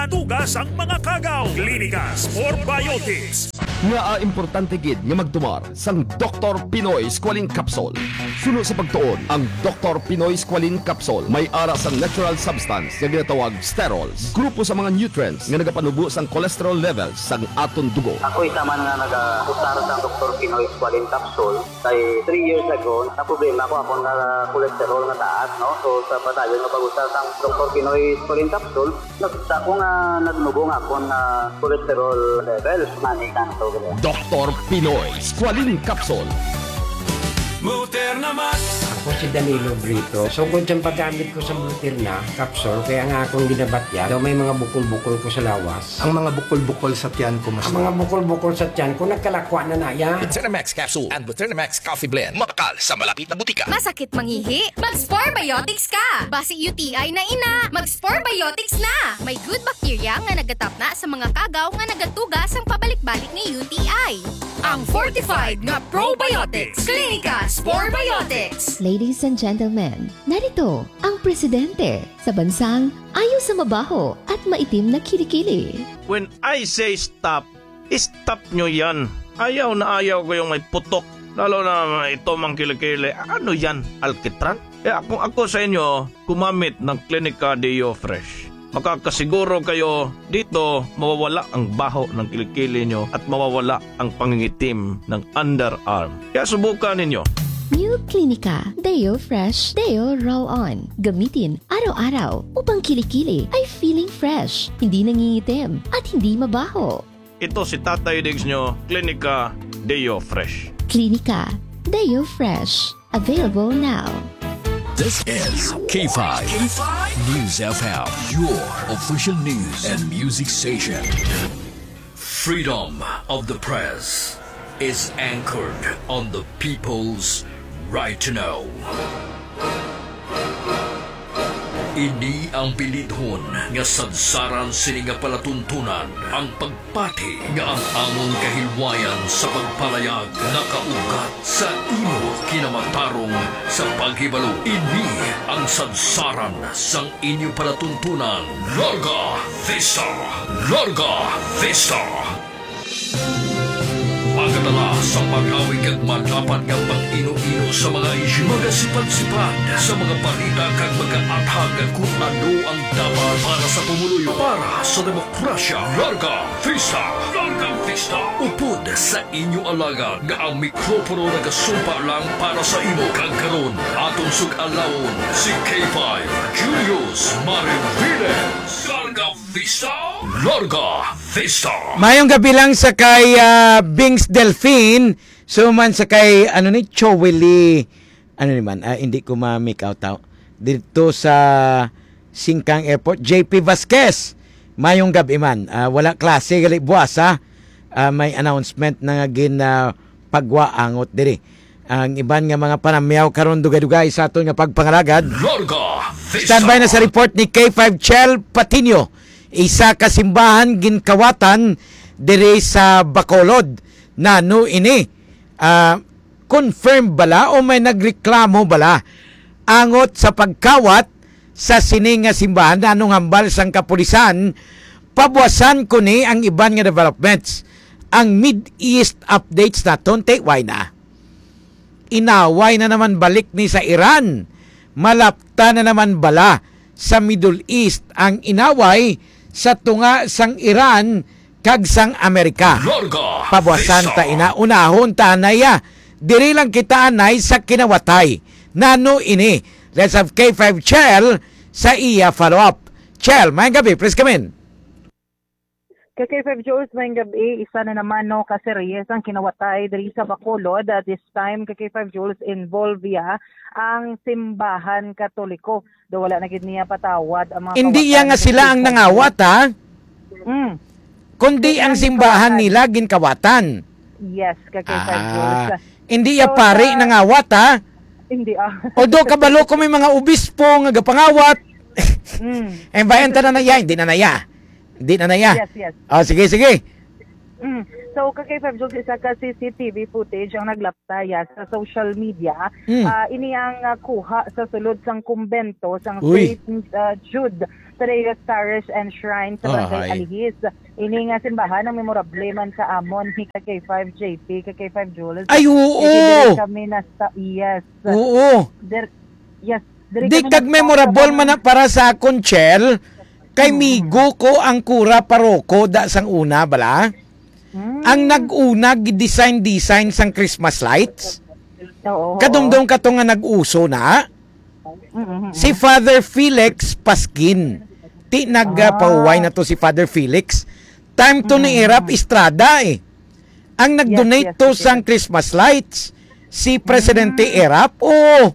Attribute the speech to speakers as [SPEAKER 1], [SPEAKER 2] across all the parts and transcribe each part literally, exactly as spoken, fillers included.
[SPEAKER 1] Tugas ang mga kagaw. Clinicas for Biotics.
[SPEAKER 2] Nga a importante gid nga magtumar sang Doctor Pinoy Squalene Capsule. Suno sa pagtuon ang Doctor Pinoy Squalene Capsule may ara sang natural substance nga ginatawag sterols. Grupo sa mga nutrients nga nagapanubo sang cholesterol levels sang aton dugo.
[SPEAKER 3] Ako isa man nga nag-usar sa Doctor Pinoy Squalene Capsule kay three years ago na problema ko ako na cholesterol na taas, no? So sa padayon nga pag-usar sa Doctor Pinoy Squalene Capsule, nakita ko nga nagnubong ako na cholesterol levels manikan to.
[SPEAKER 2] Doctor Pinoy Squalene Capsule.
[SPEAKER 4] Muterna Max.
[SPEAKER 5] Ako si Danilo Brito. So kung siyang paggamit ko sa Muterna capsule, kaya nga akong ginabatya, daw may mga bukol-bukol ko sa lawas.
[SPEAKER 6] Ang mga bukol-bukol sa tiyan ko mas.
[SPEAKER 5] Ang mga bukol-bukol sa tiyan ko, nagkalakwa na na yan.
[SPEAKER 7] Muterna Capsule and Muterna Coffee Blend. Makakal sa malapit na butika.
[SPEAKER 8] Masakit mangihi? Mag-Spore Biotics ka! Basi U T I na ina, mag-Spore Biotics na! May good bacteria nga nagatapna sa mga kagaw nga nagatugas ang pabalik-balik ni U T I. Ang fortified nga probiotics. Clinica Spore Biotics.
[SPEAKER 9] Ladies and gentlemen, narito ang presidente sa bansang ayaw sa mabaho at maitim na kilikili.
[SPEAKER 10] When I say stop, stop nyo yan. Ayaw na ayaw ko yung may putok. Lalo na ito mang kilikili. Ano yan? Alkitran? Kaya kung ako sa inyo, kumamit ng Clinica Deo Fresh. Makakasiguro kayo dito mawawala ang baho ng kilikili nyo at mawawala ang pangingitim ng underarm. Kaya subukan ninyo.
[SPEAKER 9] New Clinica Deo Fresh Deo Roll-On. Gamitin araw-araw upang kilikili ay feeling fresh, hindi nangingitim at hindi mabaho.
[SPEAKER 10] Ito si Tatay Diggs nyo, Clinica Deo Fresh.
[SPEAKER 9] Clinica Deo Fresh. Available now.
[SPEAKER 11] This is K five, K five News F M, your official news and music station. Freedom of the press is anchored on the people's right to know. Ini ang bilidhon nga sadsaran sini nga palatuntunan ang pagpati nga ang among kahilwayan sa pagpalayag nakaugat sa imo kinamatarong sa paghibalo. Ini ang sadsaran sang inyo palatuntunan. Larga Vista! Larga Vista! Pagkatala sa pag-awig at madapat ng pang-ino-ino sa mga isyu, magasipan-sipan sa mga balita kag mag-aathag kung ano ang dapat para sa pumuluyo, para sa demokrasya. Larga Vista! Larga Vista! Upod sa inyo alaga nga ang mikropono nagasumpa lang para sa imo. Kagkaroon atong sug-alawon si K five Julius Mariviles. Larga Vista! Larga Vista!
[SPEAKER 12] Mayong gabi lang sa kay uh, Bings Delphine, so man sa kay ano ni Chowili, ano naman, uh, hindi ko ma-make out out. Dito sa Singkang Airport, J P Vasquez. Mayong gabi man, uh, wala klase gali buwas ha. Uh, may announcement na nga gin uh, pagwaangot diri. Ang iban nga mga panamyaw karon dugay-dugay sa aton nga pagpangalagad. Standby na sa report ni K five Chel Patino. Isa ka simbahan ginkawatan diri sa Bacolod. Nano ini uh, confirm bala o may nagreklamo bala angot sa pagkawat sa sining nga simbahan nanong hambal sang kapulisan pabuwasan ko ni ang iban nga developments. Ang Mid-East updates naton take why na inaway na naman balik ni sa Iran, malapta na naman bala sa Middle East ang inaway sa tunga sang Iran kag sang Amerika. Pabuwasan ta ina unahon ta anaya. Diri lang kita anay sa kinawatay. Nano ini. Let's have K five Chel sa iya follow-up. Chel, mayang gabi. Please come in.
[SPEAKER 13] K five Jules, mayang gabi. Isa na naman no kaseryes ang kinawatay diri sa Bacolod. Uh, this time, K five Jules involved via ang simbahan Katoliko. Do wala na gid niya patawad ang mga
[SPEAKER 12] hindi yan nga sila ang nangawat ha.
[SPEAKER 13] Mm.
[SPEAKER 12] Kundi ang simbahan nila ginkawatan.
[SPEAKER 13] Yes, K five
[SPEAKER 12] ah,
[SPEAKER 13] Jules.
[SPEAKER 12] Hindi ya so, pari uh, nangawat ha.
[SPEAKER 13] Hindi ah.
[SPEAKER 12] Odo kabalo ko may mga obispo nga gapangawat. Mm. Eh bayan ta na naya, hindi na naya. Hindi na naya.
[SPEAKER 13] Yes, yes.
[SPEAKER 12] Oh, sige sige.
[SPEAKER 13] Mm. So, K five Jules, isa ka C C T V footage ang naglaptaya sa social media. Mm. Uh, ini ang uh, kuha sa sulod sang kumbento sang Saint uh, Jude sa Reyes Parish and Shrine sa Barangay
[SPEAKER 12] Ahay.
[SPEAKER 13] Alihis. Ini nga simbahan ang memorable man sa amon ni K five J P, K five Jules.
[SPEAKER 12] Ay, oo!
[SPEAKER 13] Diri kami nasta, yes.
[SPEAKER 12] Oo.
[SPEAKER 13] Der, yes. Diri
[SPEAKER 12] Di
[SPEAKER 13] kami
[SPEAKER 12] kag
[SPEAKER 13] nasta-
[SPEAKER 12] memorable man na para sa akon, Chel. Kay Migo ko ang kura paroko da sang una, bala?
[SPEAKER 13] Hmm.
[SPEAKER 12] Ang nag-una, design-design sang Christmas lights.
[SPEAKER 13] Oo.
[SPEAKER 12] Kadumdum ka to nga nag-uso na.
[SPEAKER 13] Mm-hmm.
[SPEAKER 12] Si Father Felix Paskin. Ti nagpauway na to si Father Felix. Time to ni Erap Estrada eh. Ang nag-donate
[SPEAKER 13] yes,
[SPEAKER 12] to
[SPEAKER 13] yes,
[SPEAKER 12] sang Christmas lights. Si Presidente Erap. Oh.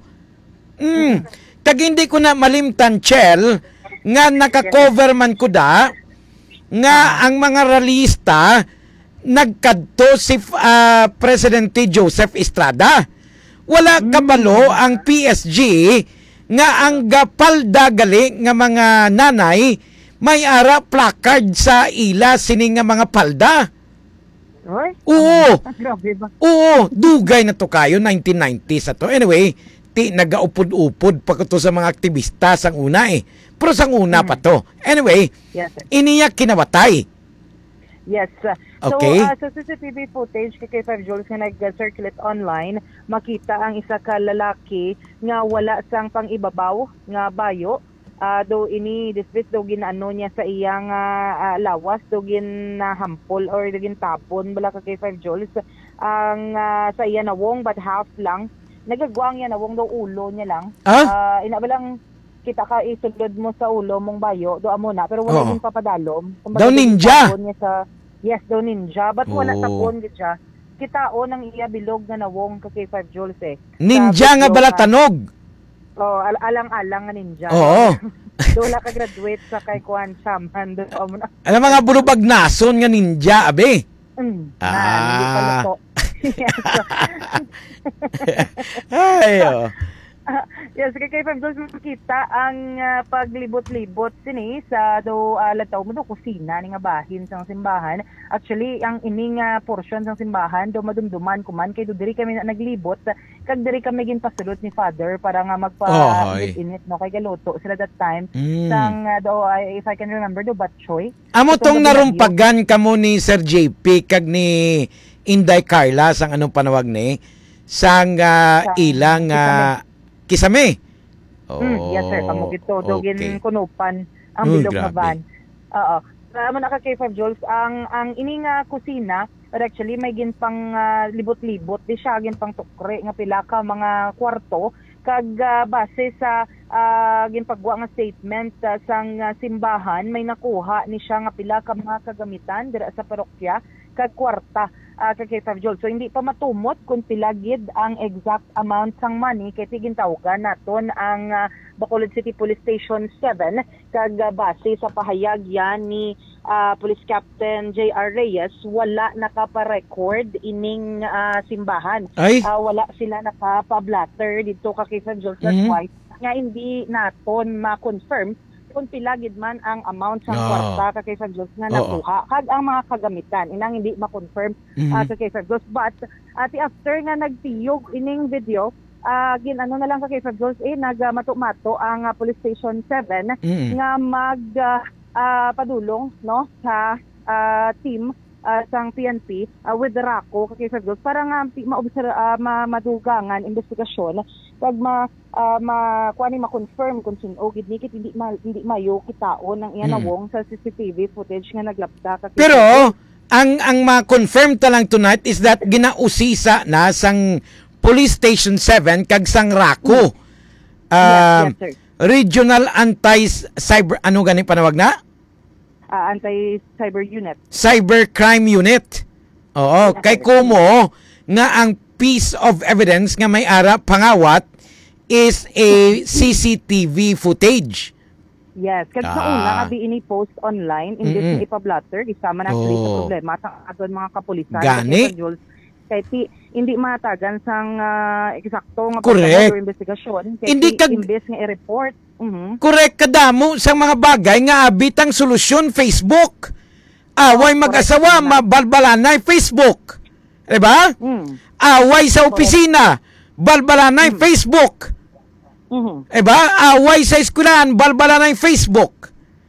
[SPEAKER 12] Mm. Kag hindi ko na malimtan, Chel, nga naka-cover man ko da, nga ang mga ralista nagkadto si uh, Presidente Joseph Estrada. Wala kabalo ang P S G nga ang gapalda gali nga mga nanay may ara placard sa ila sining nga mga palda.
[SPEAKER 13] Oy?
[SPEAKER 12] Oo.
[SPEAKER 13] Grabe ba?
[SPEAKER 12] Oo, dugay na to kayo, nineteen nineties ato. Anyway, ti nagaupod-upod pa to sa mga aktivista sang una eh. Pero sang una pa to. Anyway,
[SPEAKER 13] Yes, sir.
[SPEAKER 12] iniya kinawatay.
[SPEAKER 13] Yes. uh, So,
[SPEAKER 12] Okay.
[SPEAKER 13] uh, sa C C T V footage kay K five Jules nga nag-circulate online, makita ang isa ka lalaki nga wala sang pang-ibabaw nga bayo. Uh, do ini disbis do ginano niya sa iyang uh, uh, lawas, do ginahampol or do gintapon bala ka K five Jules. Ang uh, sa iya nawong but half lang. Nagagwang yan nawong do ulo niya lang.
[SPEAKER 12] Ah?
[SPEAKER 13] Uh, ina ba lang kita ka isulod mo sa ulo mong bayo, do amo na pero wala
[SPEAKER 12] Oo.
[SPEAKER 13] din papadalom.
[SPEAKER 12] Daw ninja.
[SPEAKER 13] Tapon niya sa Yes, daw ninja. But wala
[SPEAKER 12] Oo.
[SPEAKER 13] tapon gid siya. Kitaon ang iya bilog nga nawong ka K five Jules eh.
[SPEAKER 12] Ninja
[SPEAKER 13] Sa
[SPEAKER 12] nga
[SPEAKER 13] video,
[SPEAKER 12] balatanog.
[SPEAKER 13] Oh, al- alang-alang nga ninja.
[SPEAKER 12] Oo.
[SPEAKER 13] Dola ka graduate sa kay Kwan Shaman. Do amo na.
[SPEAKER 12] Alam mga bulubag nason nga ninja, abe.
[SPEAKER 13] Mm,
[SPEAKER 12] Ah.
[SPEAKER 13] na, hindi pala to. Yes.
[SPEAKER 12] Ay, oh.
[SPEAKER 13] Ah, yes, kay K five Jules makita ang ah, paglibot-libot sini sa do uh, lataw mo do kusina ni nga bahin sang simbahan. Actually, ang ining uh, portion sang simbahan do madumduman kuman kay do diri kami na naglibot kag diri kami ginpasulot ni Father para nga magpa
[SPEAKER 12] Oh, hoy.
[SPEAKER 13] init no kay galuto sila that time
[SPEAKER 12] Mm.
[SPEAKER 13] sang uh, do uh, if I can remember do batchoy.
[SPEAKER 12] Amo
[SPEAKER 13] Itong
[SPEAKER 12] tong
[SPEAKER 13] gabi
[SPEAKER 12] narumpagan kamo ni Sir J P kag ni Inday Carla sang anong panawag ni sang ah,
[SPEAKER 13] Sa-
[SPEAKER 12] ilang ah, kisame. Oh,
[SPEAKER 13] Mm, yes sir, pamugit to do
[SPEAKER 12] okay.
[SPEAKER 13] gin kunupan ang
[SPEAKER 12] Mm,
[SPEAKER 13] bilog na
[SPEAKER 12] grabe.
[SPEAKER 13] van. Oo. Amo na ka K five Jules ang ang ining nga kusina but actually may gin pang ah, libot-libot di siya gin pang tukre nga pila ka mga kwarto kag ah, base sa uh, ginpagwa nga statement ah, sang ah, simbahan may nakuha ni siya nga pila ka mga kagamitan dira sa parokya kag kwarta uh, kay K five Jules. So hindi pa matumot kung pila gid ang exact amount sang money kay tigintawgan naton ang uh, Bacolod City Police Station seven kag uh, base sa pahayag yan ni uh, Police Captain J R Reyes wala nakapa-record ining uh, simbahan.
[SPEAKER 12] Ay.
[SPEAKER 13] Uh, wala sila nakapa-blatter dito kay K five Jules. That's
[SPEAKER 12] Mhm.
[SPEAKER 13] why nga hindi naton ma-confirm kung pila gid man ang amount sa
[SPEAKER 12] Ah.
[SPEAKER 13] kwarta kay San Jose nga
[SPEAKER 12] Oo.
[SPEAKER 13] nakuha kag ang mga kagamitan inang hindi ma-confirm
[SPEAKER 12] Mhm.
[SPEAKER 13] uh, kay San Jose but ati after nga nagtiyog ining video uh, gin ano na lang kay San Jose eh nagmato-mato ang uh, Police Station seven
[SPEAKER 12] Mhm.
[SPEAKER 13] nga mag uh, uh, padulong no sa uh, team uh, sang P N P uh, with Raco kay San Jose para nga maobserba uh, ma madugangan investigasyon kag ma uh, ma kuani ma-confirm kung sino gid nikit hindi ma, hindi mayo kitaon ang iya
[SPEAKER 12] Mm.
[SPEAKER 13] nawong sa C C T V footage nga naglapda ka.
[SPEAKER 12] Pero ang ang ma-confirm ta lang tonight is that ginausisa na sang Police Station seven kag sang Raco. Um,
[SPEAKER 13] yes, yes, sir.
[SPEAKER 12] Regional Anti-Cyber ano gani panawag na?
[SPEAKER 13] Uh, anti-cyber unit.
[SPEAKER 12] Cybercrime Unit. Oo, kay kumo nga ang piece of evidence nga may ara pangawat is a C C T V footage.
[SPEAKER 13] Yes, kag sa
[SPEAKER 12] Ah.
[SPEAKER 13] una abi ini post online imbes
[SPEAKER 12] Mm-mm.
[SPEAKER 13] na ipa-blatter isama na actually sa
[SPEAKER 12] Oh.
[SPEAKER 13] problema sa aton mga kapulisan.
[SPEAKER 12] Gani?
[SPEAKER 13] Kay Jules, kay ti hindi matagan sang ah, eksakto nga
[SPEAKER 12] Correct.
[SPEAKER 13] pagkakataon o investigasyon. Kay
[SPEAKER 12] Hindi
[SPEAKER 13] ti
[SPEAKER 12] kag-
[SPEAKER 13] imbes nga i-report. Mhm.
[SPEAKER 12] Correct kadamo sa mga bagay nga abitang solusyon Facebook. Away mag-asawa, mabalbalanay Facebook. Diba?
[SPEAKER 13] Mm.
[SPEAKER 12] Away sa opisina, balbalanay Facebook.
[SPEAKER 13] Mhm.
[SPEAKER 12] Diba? Away sa eskwelahan, balbalanay Facebook.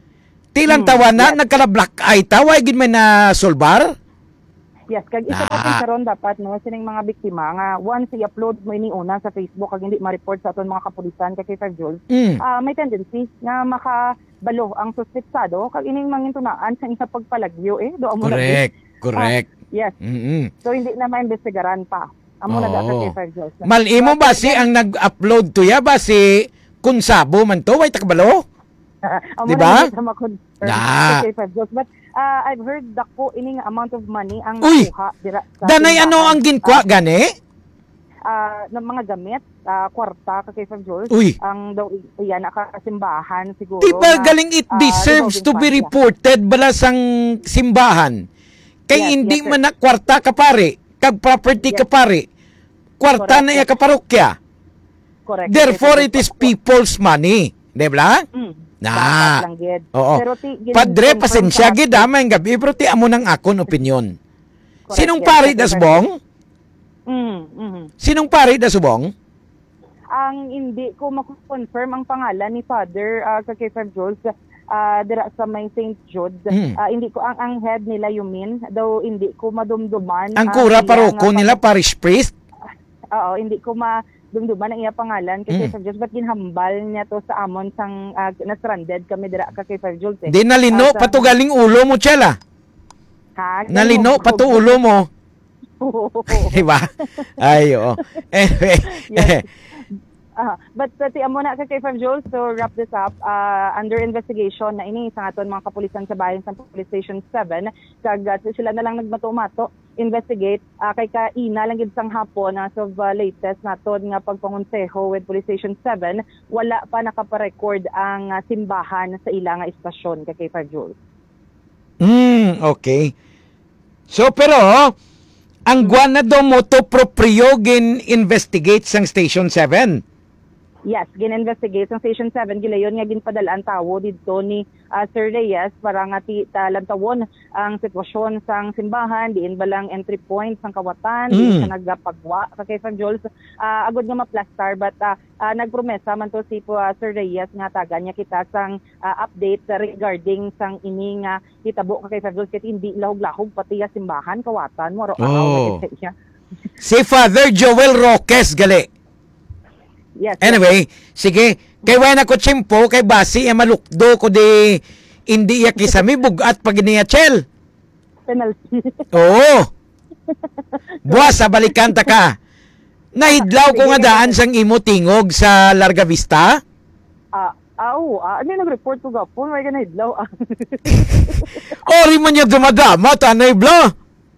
[SPEAKER 12] Tilang
[SPEAKER 13] Hmm,
[SPEAKER 12] tawa na,
[SPEAKER 13] yes.
[SPEAKER 12] nagkala-black eye tawa, gid may na solbar?
[SPEAKER 13] Yes, kag isa
[SPEAKER 12] Ah.
[SPEAKER 13] pa din karon dapat no sining mga biktima nga once i-upload mo ini una sa Facebook kag hindi ma-report sa aton mga kapulisan kay K five Jules,
[SPEAKER 12] Mm.
[SPEAKER 13] ah, may tendency nga makabalo ang suspetsado kag ining mangintunaan sa isa pagpalagyo eh do amo na
[SPEAKER 12] Correct, correct.
[SPEAKER 13] Ah, yes.
[SPEAKER 12] Mm-mm.
[SPEAKER 13] So hindi na maimbestigaran pa. Amo na dapat
[SPEAKER 12] Oo.
[SPEAKER 13] K five Jules.
[SPEAKER 12] Malimo ba si ang nag-upload to ya ba si Kunsabo man to, way takabalo?
[SPEAKER 13] Amo
[SPEAKER 12] Diba?
[SPEAKER 13] na sa ma-confirm
[SPEAKER 12] Na.
[SPEAKER 13] sa K five Jules. But ah, I've heard dako ining amount of money ang
[SPEAKER 12] Uy!
[SPEAKER 13] nakuha dira sa
[SPEAKER 12] Danay ano
[SPEAKER 13] tindahan.
[SPEAKER 12] ang ginkwa gani?
[SPEAKER 13] Ah, ng mga gamit, ah, kwarta kay K five Jules.
[SPEAKER 12] Uy.
[SPEAKER 13] Ang daw iyan nakasimbahan siguro.
[SPEAKER 12] Di ba
[SPEAKER 13] na,
[SPEAKER 12] galing it
[SPEAKER 13] ah,
[SPEAKER 12] deserves to
[SPEAKER 13] revolving
[SPEAKER 12] be
[SPEAKER 13] fund siya.
[SPEAKER 12] reported bala sang simbahan? Kay
[SPEAKER 13] Yes,
[SPEAKER 12] hindi
[SPEAKER 13] yes, sir.
[SPEAKER 12] man na kwarta ka pare, kag property ka pare. Kwarta
[SPEAKER 13] Correct,
[SPEAKER 12] na iya
[SPEAKER 13] yes.
[SPEAKER 12] ka parokya.
[SPEAKER 13] Correct.
[SPEAKER 12] Therefore
[SPEAKER 13] Kay
[SPEAKER 12] it is
[SPEAKER 13] K five Jules.
[SPEAKER 12] people's money. Di ba?
[SPEAKER 13] Mm.
[SPEAKER 12] Na.
[SPEAKER 13] Dapat lang gid.
[SPEAKER 12] Oo.
[SPEAKER 13] Pero ti, gin-
[SPEAKER 12] Padre,
[SPEAKER 13] confirm
[SPEAKER 12] pasensya
[SPEAKER 13] sa-
[SPEAKER 12] gid ha, may gabi, pero ti amo ng akon opinion.
[SPEAKER 13] Correct,
[SPEAKER 12] Sinong
[SPEAKER 13] yes,
[SPEAKER 12] pari
[SPEAKER 13] Kay
[SPEAKER 12] das
[SPEAKER 13] K five
[SPEAKER 12] bong?
[SPEAKER 13] Mm, mhm.
[SPEAKER 12] Sinong pari das bong?
[SPEAKER 13] Ang hindi ko ma-confirm ang pangalan ni Father uh, sa K five Jules ah, dira sa may Saint Jude.
[SPEAKER 12] Mm.
[SPEAKER 13] Ah, hindi ko ang ang head nila Yumin, daw hindi ko madumduman.
[SPEAKER 12] Ang
[SPEAKER 13] ah,
[SPEAKER 12] kura
[SPEAKER 13] iya
[SPEAKER 12] paroko
[SPEAKER 13] nga
[SPEAKER 12] nila, parish priest?
[SPEAKER 13] Oo, hindi ko madumduman ang iya pangalan
[SPEAKER 12] Mm.
[SPEAKER 13] kay K five Jules, but ginhambal niya to sa amon sang uh, na-stranded kami dira ka K five Jules. Eh.
[SPEAKER 12] Di nalino,
[SPEAKER 13] Ah, sa-
[SPEAKER 12] patugaling ulo mo, Chela.
[SPEAKER 13] Ha?
[SPEAKER 12] Nalino, patu ulo mo. Diba? Ay, oo. Anyway.
[SPEAKER 13] Yes. Ah, but uh, ti amo na ka K five Jules, to wrap this up, uh, under investigation na ini sa aton mga kapulisan sa bayan sa Police Station seven, kag uh, sila na lang nagmato-mato investigate uh, kay ka ina lang gid sang hapon as of uh, latest naton nga pagpangonseho with Police Station seven, wala pa nakaparecord ang uh, simbahan sa ila nga istasyon kay K five Jules.
[SPEAKER 12] Hmm, okay. So, pero, ang guanado mo to proprio gin investigate sang Station seven.
[SPEAKER 13] Yes, gin-investigate ang Station seven, gilayon nga ginpadala ang tawo dito ni uh, Sir Reyes para nga ti talantawon ang sitwasyon sang simbahan, diin ba lang entry point sang kawatan,
[SPEAKER 12] Mm.
[SPEAKER 13] diin sa nagpagwa sa K five Jules, uh, agad nga maplastar, but uh, uh, nagpromesa man to si uh, Sir Reyes nga taga niya kita sang uh, update regarding sang ini nga hitabo ka K five Jules, ket hindi lahog-lahog pati ya simbahan kawatan mo araw-araw
[SPEAKER 12] Oh.
[SPEAKER 13] na kita.
[SPEAKER 12] Si Father Joel Roques, gali.
[SPEAKER 13] Yes.
[SPEAKER 12] Anyway, sige. Kay wala ko tsimpo, kay basi, eh, malukdo ko di hindi ya kisami bugat pag niya chel.
[SPEAKER 13] Penalty.
[SPEAKER 12] Oo. Buwas sa balikan ta ka. Nahidlaw ko nga daan sang imo tingog sa Larga Vista.
[SPEAKER 13] Ah, ah, oo, ah, ano yung nag-report ko gapon? May ganay idlaw. Ah.
[SPEAKER 12] Ori man niya dumadama, tanay bla.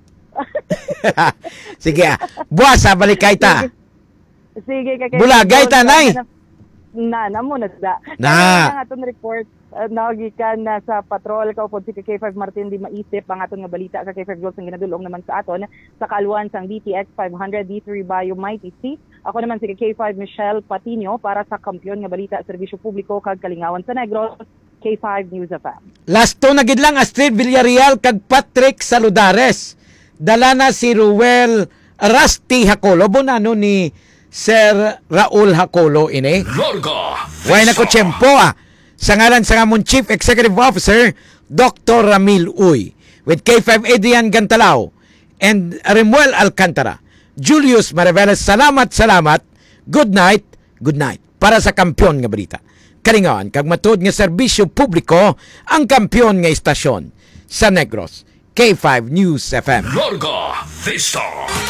[SPEAKER 12] Sige ah. Buwas sa balikay ta.
[SPEAKER 13] Sige, kay
[SPEAKER 12] Bulagay, tanay.
[SPEAKER 13] Na, na mo na da.
[SPEAKER 12] Na.
[SPEAKER 13] Ang aton report uh, nagikan na sa patrol kaupod si K five Martin di maisip ang aton nga balita sa K five Jules ang ginadulong naman sa aton sa kalwan sang D T X five hundred D three Bayo Mighty C. Ako naman si K five Michelle Patino para sa kampiyon nga balita serbisyo publiko kag kalingawan sa Negros, K five News F M.
[SPEAKER 12] Last to na gid lang Astrid Villarreal kag Patrick Saludares. Dala na si Ruel Rusty Hakolo bonano ni Sir Raul Hakolo ini.
[SPEAKER 11] Larga.
[SPEAKER 12] Way na ko tiyempo ah. Sa ngalan sa amon Chief Executive Officer, Doctor Ramil Uy. With K five Adrian Gantalao and Remuel Alcantara. Julius Maraveles, salamat, salamat. Good night, good night. Para sa kampiyon nga balita. Kalingawan, kag matod nga serbisyo publiko, ang kampiyon nga istasyon sa Negros. K five News F M.
[SPEAKER 11] Larga Vista.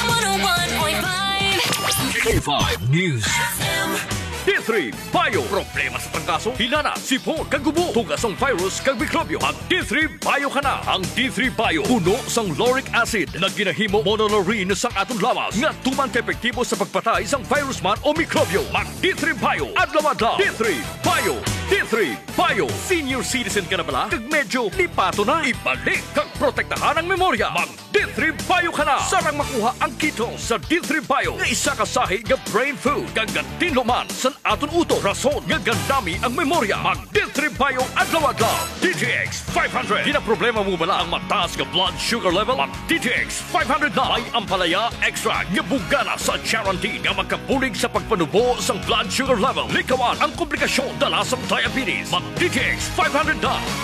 [SPEAKER 11] K five News.
[SPEAKER 1] D three Bio. Problema sa trangkaso, hinana, sipon, kagubo, tugasong virus, kag mikrobyo. Mag D three Bio ka na. Ang D three Bio, puno sang lauric acid na ginahimo monolaurin sang atong lawas nga tuman ka-epektibo sa pagpatay sang virus man o mikrobyo. Mag D three Bio. Adlaw-adlaw. D three Bio. D three Bio. Senior citizen ka na bala? Kag medyo lipato na. Ibalik kag protektahan ang memorya. Mag D three Bio ka na. Sarang makuha ang keto sa D three Bio nga isa ka sahi nga brain food kag gantinlo man sa aton uto. Rason nga gandami ang memorya. Mag D three Bio adlaw-adlaw. D T X five hundred. Di na problema mo bala ang mataas nga blood sugar level? Mag D T X five hundred na. May ampalaya extra nga bugana sa guarantee nga magkabulig sa pagpanubo sang blood sugar level. Likawan ang komplikasyon dala sa diabetes. Mag D T X five hundred na.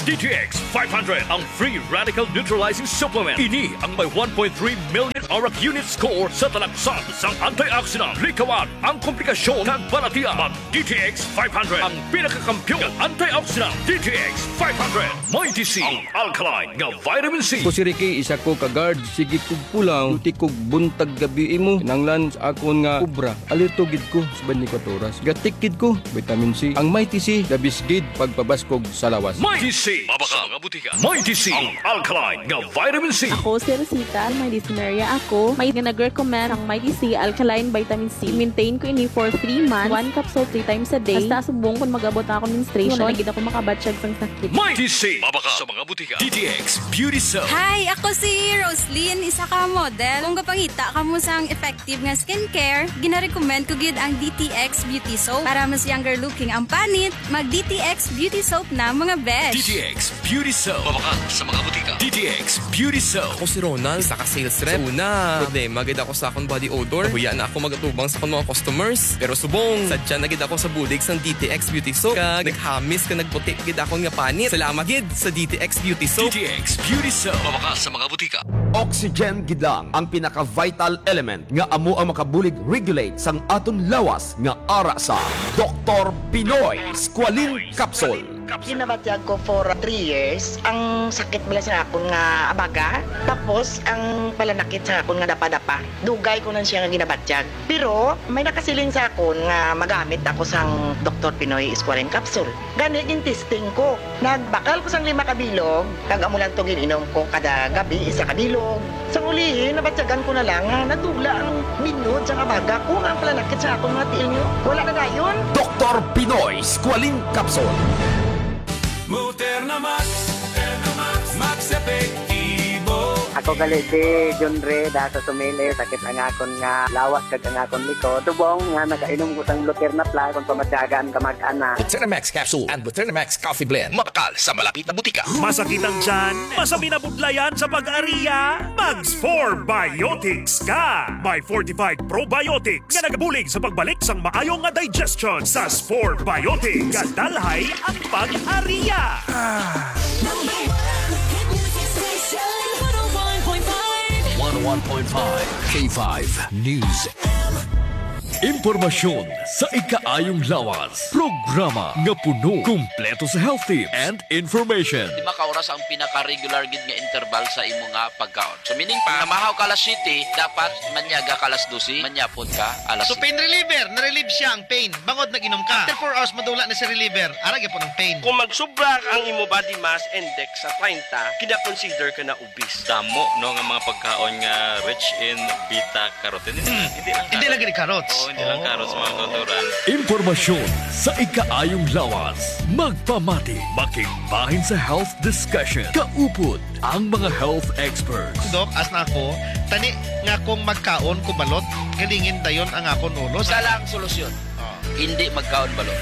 [SPEAKER 1] D T X five hundred, ang free radical neutralizing supplement. Ini ang may one point three million auric unit score sa talaksan sang antioxidant. Likawan ang komplikasyon kag balatian. Mag D T X five hundred, ang pinakakampyon ng antioxidant. D T X five hundred, may D C, ang alkaline nga vitamin C.
[SPEAKER 4] Ko si Ricky, isa ko ka-guard. Sige kog pulang, tuti kog buntag gabi imo. Kinanglan sa akon nga kubra. Alerto gid ko sa twenty-four oras. Gatikid ko, vitamin C. Ang may T C, dabisgid pagpabaskog sa lawas.
[SPEAKER 1] May D C, mabaka mga butika. May D C, ang alkaline nga vitamin C.
[SPEAKER 14] Ako si Rosita, may dysuria ako. May nag-recommend ang may D C alkaline vitamin C. Maintain ko ini for three months. One capsule three times a day. Basta subong kung mag-abot ako menstruation, nagid ako makabatsyag sang sakit.
[SPEAKER 1] May D C, mabaka sa mga butika. D T X Beauty Soap.
[SPEAKER 15] Hi, ako si Roslyn, isa ka model. Kung kapangita ka mo sang effective nga skincare, gina-recommend ko gid ang D T X Beauty Soap. Para mas younger looking ang panit, mag D T X Beauty Soap na mga besh.
[SPEAKER 1] D T X Beauty Soap. Mabaka sa mga butika. D T X Beauty Soap.
[SPEAKER 16] Ako si Ronald, isa ka sales rep. Una, problema gid ako sa akong body odor. Huya na ako magatubang sa akong mga customers. Pero subong, sadya na gid ako sa bulig sang D T X Beauty Soap. Kag naghamis ka nagputi gid akong nga panit. Salamat gid sa D T X Beauty Soap.
[SPEAKER 1] D T X Beauty Soap. Mabaka sa mga butika.
[SPEAKER 2] Oxygen gidang ang pinaka-vital element nga amo ang makabulig regulate sang aton lawas nga ara sa Doctor Pinoy Squalene Capsule.
[SPEAKER 17] Ginabatyag ko for three years. Ang sakit bala sa akon nga abaga. Tapos, ang palanakit sa akon nga dapa-dapa. Dugay ko na siya nga ginabatyag. Pero, may nakasiling sa akon nga magamit ako sang Doctor Pinoy Squalene Capsule. Ganit yung testing ko. Nagbakal ko sang lima kabilog. Kag-amulan to gininom ko kada gabi isa kabilog. Sa ulihin, nabatyagan ko na lang nga nadugla ang minod sa abaga ko nga ang palanakit sa akon nga tiil nyo. Wala na gayon.
[SPEAKER 2] Doctor Pinoy Squalene Capsule.
[SPEAKER 18] Muterna Max, Muterna Max, Max Epektibo.
[SPEAKER 3] Ako gali si John Ray, da sa sumili, sakit ang akon nga lawas kag ang akon likod. Tubong nga nakainom ko sang Muterna Plus kung pamatyagan ka mag-ana.
[SPEAKER 7] Muterna Max Capsule and Muterna Max Coffee Blend. Mabakal sa malapit na butika.
[SPEAKER 19] Masakit ang tiyan, masami na budlayan sa pag-ariya, Mags four Biotics ka. May fortified probiotics nga nagabulig sa pagbalik sang maayo nga digestion. Sa four Biotics, kadalhay ang pag-ariya.
[SPEAKER 11] one oh one point five K five News. Impormasyon sa ikaayong lawas. Programa nga puno, kumpleto sa health tips and information.
[SPEAKER 20] Di makauras ang pinaka-regular gid nga interval sa imo nga pagkaon. So meaning pa, namahaw ka alas siyete, dapat manyaga ka alas dose, manyapon ka alas
[SPEAKER 21] So pain reliever, na-relieve siya ang pain. Bangod nag-inom ka. After four hours, madula na si reliever. Arag po ng pain.
[SPEAKER 22] Kung magsubra ang imo body mass index sa thirty, kina-consider ka na obese.
[SPEAKER 23] Damo, no, nga mga pagkaon nga rich in beta-carotene.
[SPEAKER 21] Mm. Hindi lang Hindi lang gini carrots.
[SPEAKER 23] Oo, hindi lang carrots, mga tuturan.
[SPEAKER 11] Impormasyon sa ikaayong lawas. Magpamati, makigbahin sa health discussion. Kaupod ang mga health experts.
[SPEAKER 21] Dok, as na ako, tani nga kung magkaon ko balot, galingin dayon ang akon ulo.
[SPEAKER 20] Sa lang solusyon. Oh. Hindi magkaon balot.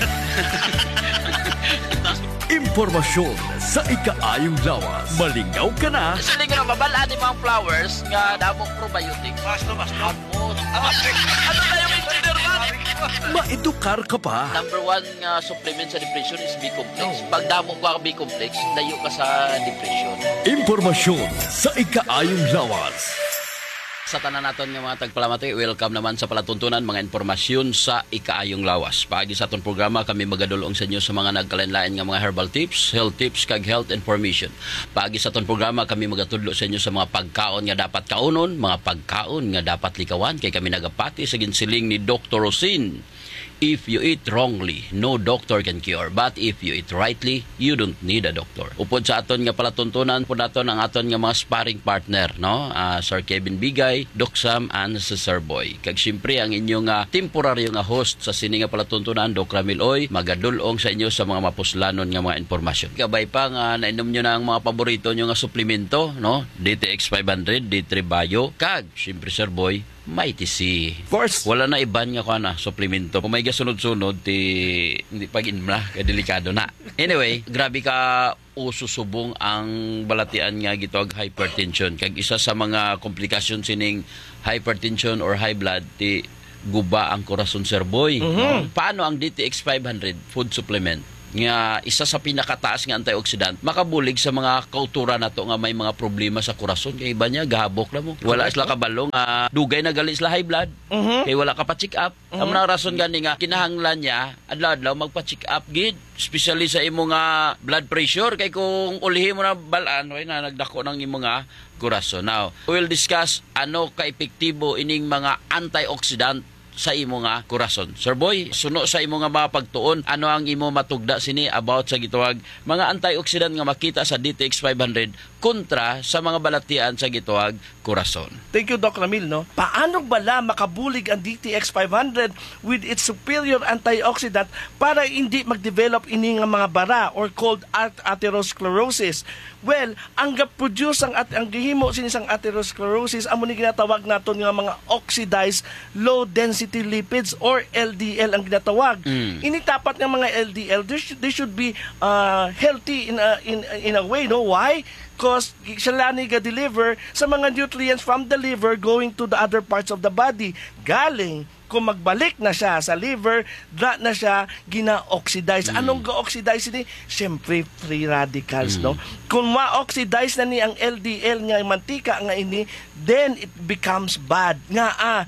[SPEAKER 11] Impormasyon sa ikaayong lawas. Malingaw ka na.
[SPEAKER 20] Sa linggo na mabalaan ni mga flowers nga damong probiotic.
[SPEAKER 21] Basto, basto.
[SPEAKER 20] Amo. Ano na yung engineer man?
[SPEAKER 11] Maedukar ka pa.
[SPEAKER 20] Number one nga supplement sa depression is B-complex. Pag damo ka B-complex, layo ka sa depression.
[SPEAKER 11] Impormasyon sa ikaayong lawas.
[SPEAKER 20] Sa tanan naton nga mga tagpalamati, welcome naman sa palatuntunan mga impormasyon sa ikaayong lawas. Paagi sa aton programa kami magadulong sa inyo sa mga nagkalain-lain nga mga herbal tips, health tips kag health information. Paagi sa aton programa kami magatudlo sa inyo sa mga pagkaon nga dapat kaunon, mga pagkaon nga dapat likawan kay kami nagapati sa ginsiling ni Doctor Rosin. If you eat wrongly, no doctor can cure. But if you eat rightly, you don't need a doctor. Upod sa aton nga palatuntunan po naton ang aton nga mga sparring partner, no? Uh, Sir Kevin Bigay, Doc Sam, and si Sir Boy. Kag siyempre ang inyong uh, temporaryo nga host sa sini nga palatuntunan, Doc Ramil Oy, magadulong sa inyo sa mga mapuslanon nga mga informasyon. Kabay pa nga nainom nyo na ang mga paborito nyo nga suplemento, no? D T X five hundred, D three Bio, kag siyempre Sir Boy, may T C. Of course. Wala na iban nga ko na suplemento. Kung may gasunod-sunod, ti hindi pag-inom na, kadelikado na. Anyway, grabe ka ususubong ang balatian nga gitog hypertension. Kag isa sa mga komplikasyon sining hypertension or high blood, ti guba ang korason, Sir Boy. Mm-hmm. Paano ang D T X five hundred food supplement? nga isa sa pinakataas nga antioxidant makabulig sa mga kautura nato nga may mga problema sa korason kay iba niya gahabok na mo wala sila kabalong uh, dugay na gali sila high blood uh-huh. kay wala ka pa check up uh-huh. Ang rason gani nga kinahanglan niya adlaw-adlaw magpa check up gid especially sa imo nga blood pressure kay kung ulihin mo na balaan way na nagdako ng imo nga korason. Now we'll discuss ano ka epektibo ining mga antioxidant sa imo nga korason. Sir Boy, suno sa imo nga mga pagtuon, ano ang imo matugda sini about sa gituwag mga antioxidant nga makita sa D T X five hundred kontra sa mga balatian sa gituwag korason?
[SPEAKER 5] Thank you, Doc Ramil. No? Paano bala makabulig ang D T X five hundred with its superior antioxidant para hindi mag-develop ini nga mga bara or called atherosclerosis? Well, ang ga-produce ang, at, ang gihimo sinisang atherosclerosis amo ni ginatawag naton nga mga oxidized low density lipids or L D L ang ginatawag. Mm. Initapat ng mga L D L, they should, they should be uh, healthy in a, in, in a way. No? Why? Because sila ni ga-deliver sa mga nutrients from the liver going to the other parts of the body. Galing kung magbalik na siya sa liver, da na siya gina-oxidize. Mm. Anong ga-oxidize ni? Siyempre, free radicals, mm. no? Kung ma-oxidize na ni ang L D L nga mantika nga ini, then it becomes bad. Nga ah,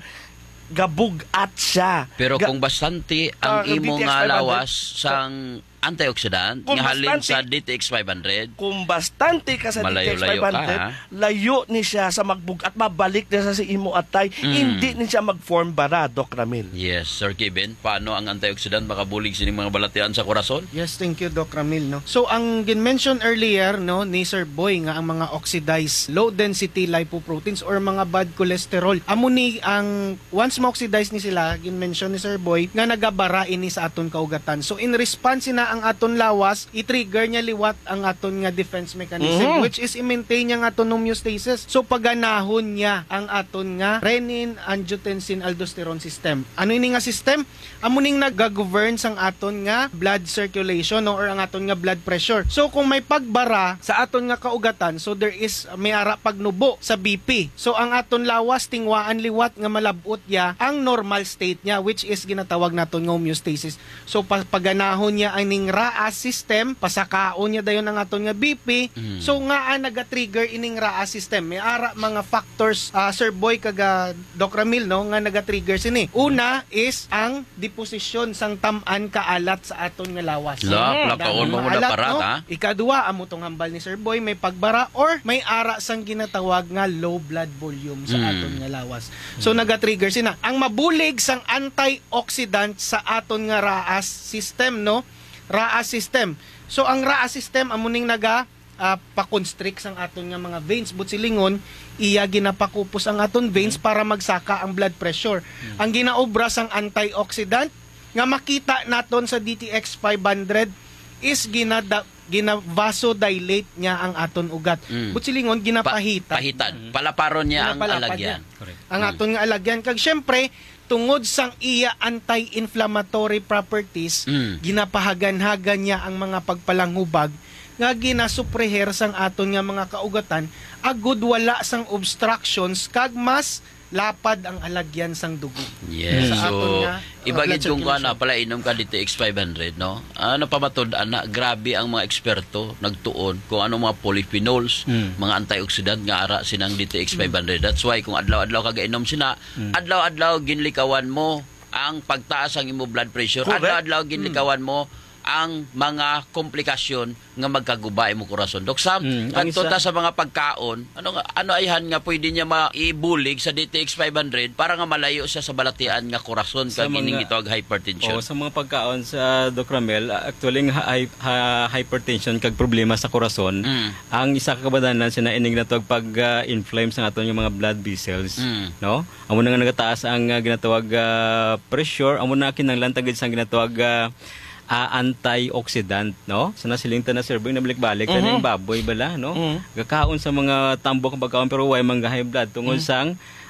[SPEAKER 5] gabugat siya.
[SPEAKER 20] Pero
[SPEAKER 5] Ga-
[SPEAKER 20] kung bastante ang uh, imo nga lawas sang antioxidant nga halin sa D T X five hundred,
[SPEAKER 5] kung bastante ka sa D T X five hundred, ka, layo ni siya sa magbug at mabalik na sa si imo atay, mm. hindi ni siya mag-form bara, Doc Ramil.
[SPEAKER 20] Yes, Sir Kevin, paano ang antioxidant makabulig sining mga balatian sa korason?
[SPEAKER 6] Yes, thank you, Doc Ramil. No? So, ang gin-mention earlier no, ni Sir Boy nga ang mga oxidized low-density lipoproteins or mga bad cholesterol, amo ni ang once ma-oxidize ni sila, gin-mention ni Sir Boy, nga nagabara ini sa aton kaugatan. So, in response na ang aton lawas, i-trigger niya liwat ang aton nga defense mechanism, mm-hmm. which is i-maintain niya ang aton homeostasis. So paganahon niya ang aton nga renin, angiotensin, aldosterone system. Ano ini nga system? Amo ning nag-govern sang aton nga blood circulation no, or ang aton nga blood pressure. So kung may pagbara sa aton nga kaugatan, so there is may ara pagnubo sa B P. So ang aton lawas tingwaan liwat nga malabot ya ang normal state niya, which is ginatawag naton nga homeostasis. So paganahon niya ang ning R A S system, pasakaon niya dayon ang aton nga B P. Mm. So nga ang naga-trigger ining R A S system. May ara mga factors, uh, Sir Boy kaga Doc Ramil no, nga naga-trigger sini. Una is ang deposition sang tam-an kaalat sa aton nga lawas.
[SPEAKER 20] La, plakaon mo na parat, no? Ha?
[SPEAKER 6] Ikaduha, amo tong hambal ni Sir Boy, may pagbara or may ara sang ginatawag nga low blood volume sa mm. aton nga lawas. So mm. naga-trigger sina. Ang mabulig sang antioxidant sa aton nga R A S system no, R A S system. So ang R A S system amuning naga uh, pa-constrict sang aton nga mga veins but silingon iya ginapakupos ang aton veins para magsaka ang blood pressure. Hmm. Ang ginaobra sang antioxidant nga makita naton sa D T X five hundred is ginada gina-vasodilate niya ang aton ugat. Mm. But silingon ginapahitan.
[SPEAKER 20] Pa- pahitan. Palaparon niya ang alagyan.
[SPEAKER 6] Correct. Ang mm. aton nga alagyan kag syempre tungod sang iya anti-inflammatory properties, mm. ginapahagan-hagan niya ang mga pagpalanghubag nga ginasupreher sang aton nga mga kaugatan agud wala sang obstructions kag mas lapad ang alagyan sang dugo.
[SPEAKER 20] Yes. Sa so, nga, ibagid uh, kung ano pala inom ka D T X five hundred, no? Ano pa matod ana, grabe ang mga eksperto nagtuon kung ano mga polyphenols, mm. mga antioxidant nga ara sinang D T X five hundred. Mm. That's why kung adlaw-adlaw ka gainom sina, mm. adlaw-adlaw ginlikawan mo ang pagtaas ang imo blood pressure. Correct. Adlaw-adlaw ginlikawan mm. mo ang mga komplikasyon nga magkagubay mo korason. Dok Sam, mm, kadto ta sa mga pagkaon, ano nga ano ayhan nga pwede niya maibulig sa D T X five hundred para nga malayo siya sa balatian nga korason kag ining gitawag hypertension.
[SPEAKER 8] Oh, sa mga pagkaon sa Doc Ramel, actually nga hi, ha, hypertension kag problema sa korason, mm. ang isa ka kabadanan sina ining natawag pag-inflame uh, sa aton yung mga blood vessels, mm. no? Amo na nga nagataas ang uh, ginatawag uh, pressure, amo na kinahanglan tagid sang ginatawag uh, Uh, antioxidant, no? Sa nasilinta na Sir Boy, nabalik-balik uh-huh. na yung baboy bala, no? Uh-huh. Gakaon sa mga tambok ng pagkaon pero way mangga high blood tungod uh-huh. sang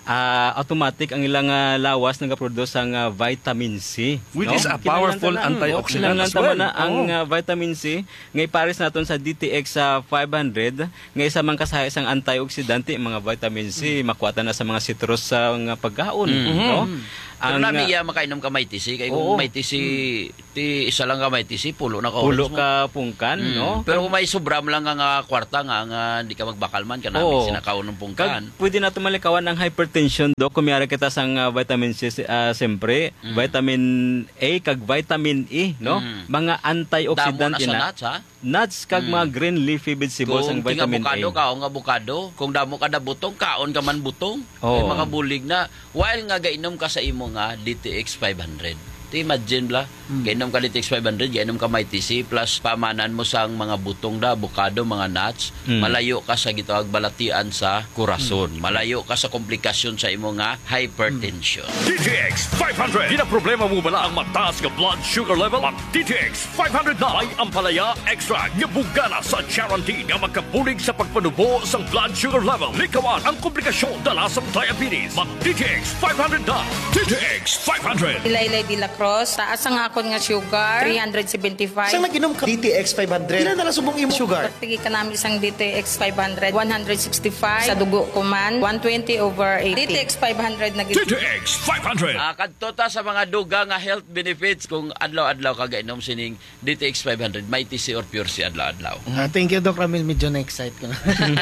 [SPEAKER 8] ah, automatic ang ilang ah, lawas nagaproduce ang ah, vitamin C.
[SPEAKER 5] Which is a powerful antioxidant as well.
[SPEAKER 8] Na ang
[SPEAKER 5] Oo.
[SPEAKER 8] ah, vitamin C, ngay pares naton sa D T X sa five hundred, ngay sa mga kasaya isang antioxidant, mga vitamin C, makuwata na sa mga citrus sa mga pagkaon.
[SPEAKER 20] Mm.
[SPEAKER 8] No?
[SPEAKER 20] Pero
[SPEAKER 8] Ang,
[SPEAKER 20] nami
[SPEAKER 8] ah,
[SPEAKER 20] iya makainom ka may tisi kay
[SPEAKER 8] Oo.
[SPEAKER 20] kung may tisi ti isa lang ka may tisi pulo na ka
[SPEAKER 8] pulo
[SPEAKER 20] oras mo.
[SPEAKER 8] ka pungkan,
[SPEAKER 20] Mm.
[SPEAKER 8] no?
[SPEAKER 20] Pero kung may sobra mo lang nga nga kwarta nga nga hindi ka magbakal man ka namin
[SPEAKER 8] Oo.
[SPEAKER 20] sinakaon ng pungkan.
[SPEAKER 8] Kag, pwede na tumalikawan ng hypertension do kumiyara kita sang uh, vitamin C uh, siyempre,
[SPEAKER 20] Mm.
[SPEAKER 8] vitamin A kag vitamin E, no?
[SPEAKER 20] Mm.
[SPEAKER 8] Mga antioxidant
[SPEAKER 20] Damo na sa
[SPEAKER 8] na.
[SPEAKER 20] nuts, ha?
[SPEAKER 8] Nuts kag
[SPEAKER 20] Mm.
[SPEAKER 8] mga green leafy vegetables ang
[SPEAKER 20] Kung ting
[SPEAKER 8] vitamin
[SPEAKER 20] avocado,
[SPEAKER 8] A.
[SPEAKER 20] kaon nga avocado. Kung damo ka na butong, kaon ka man butong.
[SPEAKER 8] Oo.
[SPEAKER 20] May mga bulig na. While nga gainom ka sa imo nga D T X five hundred. Ti imagine bla,
[SPEAKER 8] Hmm.
[SPEAKER 20] gainom ka D T X five hundred, gainom ka may T C, plus pamanan mo sang mga butong da, avocado, mga nuts,
[SPEAKER 8] Hmm.
[SPEAKER 20] malayo ka sa gitawag balatian sa kurason. Malayo ka sa komplikasyon sa imo nga hypertension.
[SPEAKER 1] D T X five hundred. Ginaproblema mo bala ang mataas nga blood sugar level? Ang D T X five hundred na ay ampalaya extract nga bugana sa guarantee nga magkabulig sa pagpanubo sa blood sugar level. Likawan ang komplikasyon dala sa diabetes. Mag D T X five hundred na. D T X five hundred.
[SPEAKER 9] Ilaylay de la Cruz, taas ang akon nga sugar, three seventy-five.
[SPEAKER 21] Saan naginom ka D T X five hundred? Ilan na lang subong imo sugar?
[SPEAKER 9] Pagtigi ka namin isang D T X five hundred, one sixty-five. Sa dugo ko man, one twenty over eighty. D T X five hundred na
[SPEAKER 1] D T X five hundred.
[SPEAKER 20] Ah, kadto ta sa mga duga nga health benefits kung adlaw-adlaw ka gainom sining D T X five hundred, may T C or pure C adlaw-adlaw.
[SPEAKER 6] Ah, thank you, Doc Ramil. Medyo na-excite ko na.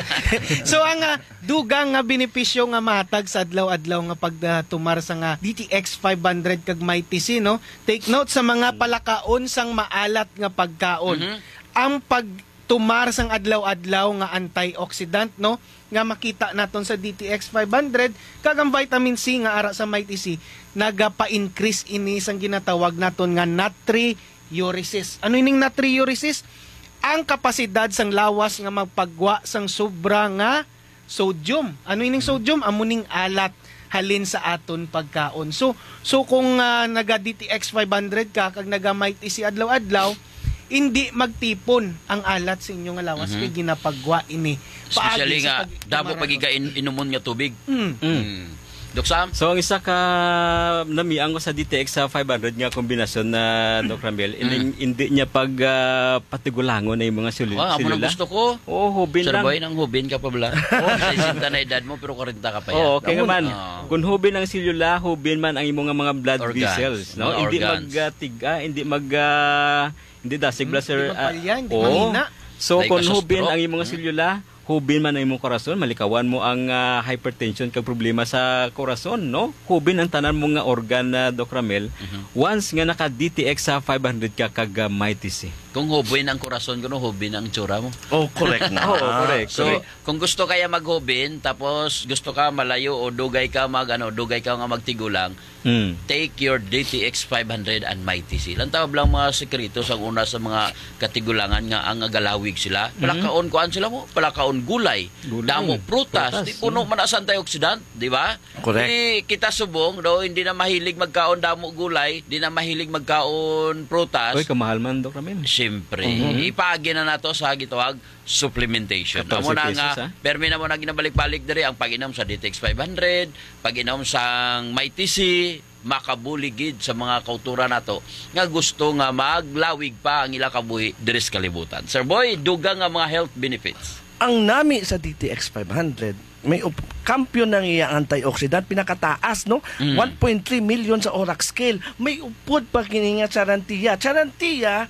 [SPEAKER 6] So, ang uh, dugang nga benepisyo nga matag sa adlaw-adlaw nga pagtumar sa nga D T X five hundred kag may T C, no? Take note sa mga palakaon sang maalat nga pagkaon.
[SPEAKER 20] Mhm.
[SPEAKER 6] Ang pagtumar sang adlaw-adlaw nga antioxidant, no? Nga makita naton sa D T X five hundred kag ang vitamin C nga ara sa may T C nagapa-increase ini sang ginatawag naton nga natriuresis. Ano ining natriuresis? Ang kapasidad sang lawas nga magpagwa sang sobra nga sodium. Ano ining sodium? Amuning alat halin sa aton pagkaon. So so kung uh, naga D T X five hundred ka kag naga may T C adlaw-adlaw, hindi magtipon ang alat sa inyong lawas
[SPEAKER 20] Mhm.
[SPEAKER 6] kay ginapagwa ini.
[SPEAKER 20] Especially
[SPEAKER 6] Paagi sa
[SPEAKER 20] nga
[SPEAKER 6] pag-
[SPEAKER 20] damo
[SPEAKER 6] tumara-
[SPEAKER 20] pagika in, inumon nga tubig.
[SPEAKER 6] Mm.
[SPEAKER 20] Mm. Dok Sam?
[SPEAKER 8] So ang isa ka namiang ko sa D T X sa five hundred nga kombinasyon na Doc Ramel, ining hindi niya pag uh, patigulangon na yung mga sul-
[SPEAKER 20] Ah, amo
[SPEAKER 8] silula.
[SPEAKER 20] nang gusto ko.
[SPEAKER 8] Oo, hubin
[SPEAKER 20] Sir
[SPEAKER 8] lang.
[SPEAKER 20] Boy, nang hubin ka pa bala. Oh, sa isinta na edad mo pero forty ka pa yan.
[SPEAKER 8] Oo, okay
[SPEAKER 20] Damon.
[SPEAKER 8] man.
[SPEAKER 20] Ah.
[SPEAKER 8] Kung hubin ang silula, hubin man ang imong nga mga blood
[SPEAKER 20] Organs.
[SPEAKER 8] vessels, no?
[SPEAKER 20] Mga
[SPEAKER 8] Hindi
[SPEAKER 20] organs.
[SPEAKER 8] magtiga, hindi mag uh, hindi dasig bla sir.
[SPEAKER 6] Hindi mapalya, hindi
[SPEAKER 8] oo.
[SPEAKER 6] mahina.
[SPEAKER 8] So
[SPEAKER 20] Dahil
[SPEAKER 8] kung
[SPEAKER 20] ka sa
[SPEAKER 8] hubin
[SPEAKER 20] stroke.
[SPEAKER 8] ang imong silula, hubin man ang imong korason, malikawan mo ang ah, hypertension kag problema sa korason, no? Hubin ang tanan mo nga organ na Doc Ramel. Once nga naka D T X sa five hundred ka kag uh, may T C.
[SPEAKER 20] Kung hubin ang korason ko, no, hubin ang tsura mo.
[SPEAKER 5] Oh, correct na.
[SPEAKER 8] Oo, correct.
[SPEAKER 20] So,
[SPEAKER 8] correct.
[SPEAKER 20] kung gusto kaya maghubin, tapos gusto ka malayo o dugay ka mag, ano, dugay ka nga magtigulang,
[SPEAKER 8] Mm.
[SPEAKER 20] take your D T X five hundred and my T C. Lang tawag lang mga sekreto sa una sa mga katigulangan nga ang galawig sila. Palakaon kuan sila mo, palakaon gulay,
[SPEAKER 8] Gulay.
[SPEAKER 20] damo prutas,
[SPEAKER 8] Prutas,
[SPEAKER 20] di puno man sa antioxidant, di ba?
[SPEAKER 5] Correct.
[SPEAKER 20] Di kita subong do hindi na mahilig magkaon damo gulay, di na mahilig magkaon prutas.
[SPEAKER 8] Oy, kamahal man Doc Ramel.
[SPEAKER 20] Siyempre,
[SPEAKER 8] Mhm.
[SPEAKER 20] ipaagi na nato sa gitawag supplementation.
[SPEAKER 8] fourteen
[SPEAKER 20] Amo na
[SPEAKER 8] pesos,
[SPEAKER 20] nga,
[SPEAKER 8] ha?
[SPEAKER 20] permi na mo na ginabalik-balik diri ang pag-inom sa D T X five hundred, pag-inom sang may T C, makabuligid sa mga kautura nato nga gusto nga maglawig pa ang ila kabuhi diri sa kalibutan. Sir Boy, duga nga mga health benefits.
[SPEAKER 5] Ang nami sa D T X five hundred, may up- kampiyon ng iya antioxidant, pinakataas, no?
[SPEAKER 20] Mm.
[SPEAKER 5] one point three million sa Orac scale. May upod pa kini nga charantia. Charantia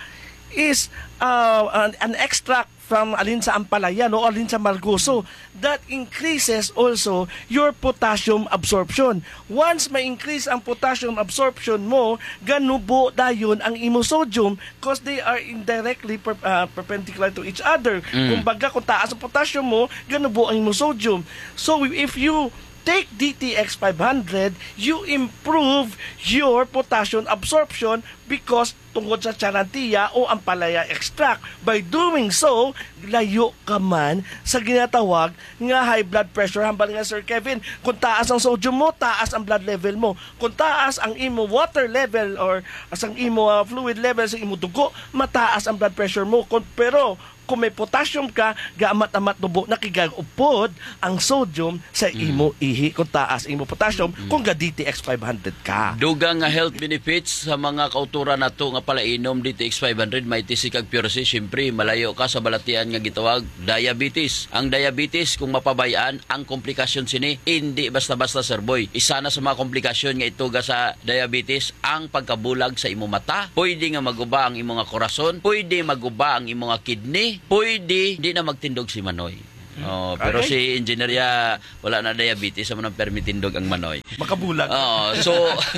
[SPEAKER 5] is uh, an, an extract from alin sa ampalaya, no, alin sa margoso, that increases also your potassium absorption. Once ma-increase ang potassium absorption mo, ganubo dayon ang imo sodium because they are indirectly per, uh, perpendicular to each other.
[SPEAKER 20] Mm.
[SPEAKER 5] Kumbaga, kung taas ang potassium mo, ganubo ang imo sodium. So if you take D T X five hundred, you improve your potassium absorption because tungkol sa charantia o ampalaya extract. By doing so, layo ka man sa ginatawag nga high blood pressure. Hambal nga Sir Kevin, kung taas ang sodium mo, taas ang blood level mo. Kung taas ang imo water level or as ang imo uh, fluid level sa imo dugo, mataas ang blood pressure mo. Kung, pero kung may potassium ka, gaamat-amat tubo nakigagupod ang sodium sa imo ihi kung taas imo potassium kung ga D T X five hundred ka.
[SPEAKER 20] Dugang nga health benefits sa mga kauturan nato nga palainom D T X five hundred may tisik kag purity, syempre malayo ka sa balatian nga gitawag diabetes. Ang diabetes kung mapabayaan ang komplikasyon sini hindi basta-basta sir boy. Isa na sa mga komplikasyon nga ituga sa diabetes ang pagkabulag sa imo mata, pwede nga maguba ang imo nga korason, pwede maguba ang imo nga kidney, pwede di na magtindog si Manoy. Oh, pero
[SPEAKER 5] Okay.
[SPEAKER 20] si engineer wala na diabetes sa manang permitindog ang Manoy.
[SPEAKER 5] Makabulag.
[SPEAKER 20] Oh, so